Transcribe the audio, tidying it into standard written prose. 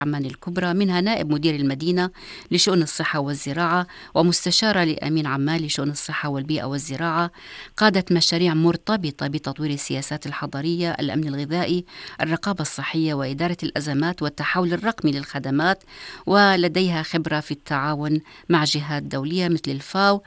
عمان الكبرى، منها نائب مدير المدينة لشؤون الصحة والزراعة ومستشارة لأمين عمان لشؤون الصحة والبيئة والزراعة. قادت مشاريع مرتبطة بتطوير السياسات الحضرية، الأمن الغذائي، الرقابة الصحية وإدارة الأزمات والتحول الرقمي للخدمات، ولديها خبرة في التعاون مع جهات دولية مثل الفاو